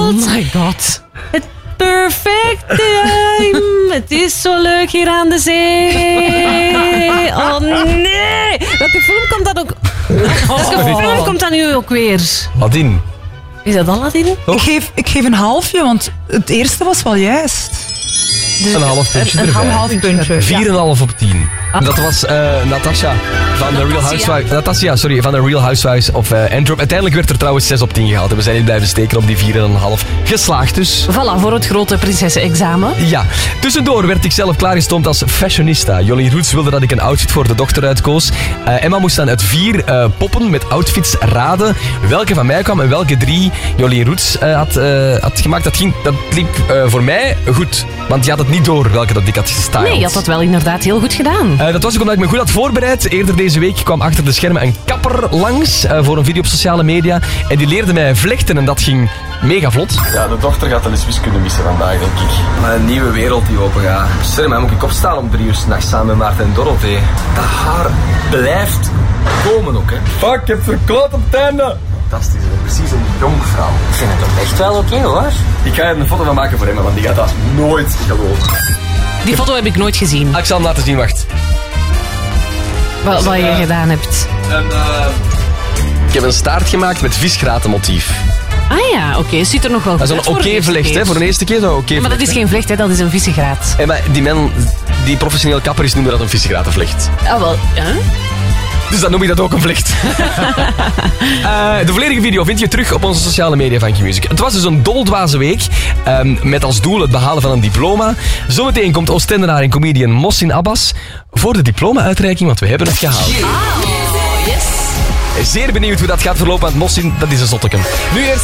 Oh my god. Het perfect time. Het is zo leuk hier aan de zee. Oh nee. Welke film komt dat ook? Welke film komt dat nu ook weer? Aladdin. Is dat Aladdin? Ik geef een halfje, want het eerste was wel juist. Dus Een half puntje Een erbij. half puntje. 4,5 op 10. Dat was Natasha van de Real Housewives. Natasha, sorry, van de Real Housewives of Antwerp. Uiteindelijk werd er trouwens 6 op 10 gehaald. En we zijn niet blijven steken op die 4,5. Geslaagd dus. Voilà, voor het grote prinsessenexamen. Ja. Tussendoor werd ik zelf klaargestoomd als fashionista. Jolien Roets wilde dat ik een outfit voor de dochter uitkoos. Emma moest dan uit 4 poppen met outfits raden welke van mij kwam en welke 3 Jolien Roets had gemaakt. Dat liep voor mij goed. Want je had het niet door welke dat ik had gestyled. Nee, je had dat wel inderdaad heel goed gedaan. Dat was ook omdat ik me goed had voorbereid. Eerder deze week kwam achter de schermen een kapper langs voor een video op sociale media. En die leerde mij vlechten en dat ging mega vlot. Ja, de dochter gaat de wiskunde missen vandaag, denk ik. Maar een nieuwe wereld die open gaat. Sorry, maar moet ik opstaan om 3 uur 's nachts samen met Maarten en Dorothee? Dat haar blijft komen ook, hè. Fuck, ik heb verkloot op het einde. Fantastisch, hè. Precies een jonkvrouw. Ik vind het toch echt wel oké, hoor. Ik ga er een foto van maken voor Emma, want die gaat dat nooit geloven. Die foto heb ik nooit gezien. Ik zal hem laten zien, wacht. Wat je gedaan hebt. Ik heb een staart gemaakt met visgratenmotief. Ah ja, oké. Ziet er nog wel goed Dat is uit een voor oké eerste vlecht, keer. hè? Voor een eerste keer zo oké. Maar dat is geen vlecht, hè? Dat is een vissengraat. En maar die man, die professioneel kapper is, noemde dat een visgratenvlecht. Ah, wel. Ja? Dus dan noem je dat ook een vlecht. De volledige video vind je terug op onze sociale media van Q-Music. Het was dus een doldwaze week. Met als doel het behalen van een diploma. Zometeen komt Oostendenaar en comedian Mohsin Abbas voor de diploma-uitreiking, want we hebben het gehaald. Yes. Zeer benieuwd hoe dat gaat verlopen, want Mohsin, dat is een zotteken. Nu eerst